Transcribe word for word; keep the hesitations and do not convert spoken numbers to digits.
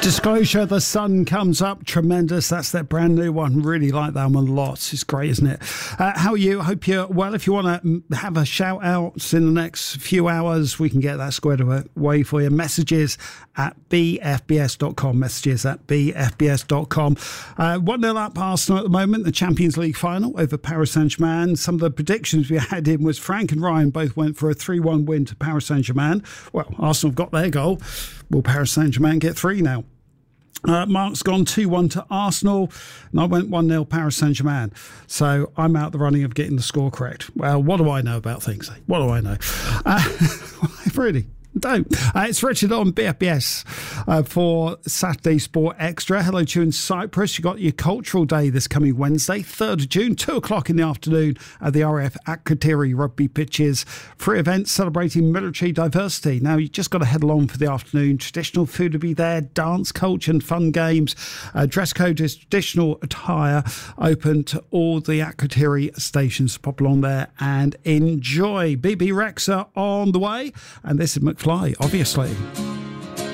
Disclosure, The Sun Comes Up, tremendous. That's their brand new one. Really like that one lots. It's great, isn't it? Uh, how are you? I hope you're well. If you want to have a shout out in the next few hours, we can get that squared away for you. Messages at b f b s dot com. Messages at b f b s dot com. Uh, one nil up Arsenal at the moment, the Champions League final over Paris Saint-Germain. Some of the predictions we had in was Frank and Ryan both went for a three one win to Paris Saint-Germain. Well, Arsenal have got their goal. Will Paris Saint-Germain get three now? Uh, Mark's gone two one to Arsenal, and I went one nil Paris Saint-Germain. So I'm out the running of getting the score correct. Well, what do I know about things? Eh? What do I know? Uh, really? Don't. Uh, it's Richard on B F B S uh, for Saturday Sport Extra. Hello to you in Cyprus. You've got your Cultural Day this coming Wednesday, third of June, two o'clock in the afternoon at the R A F Akrotiri rugby pitches. Free event celebrating military diversity. Now, you just got to head along for the afternoon. Traditional food will be there, dance, culture and fun games. Uh, dress code is traditional attire, open to all the Akrotiri stations. Pop along there and enjoy. B B Rexa on the way. And this is McFly, obviously.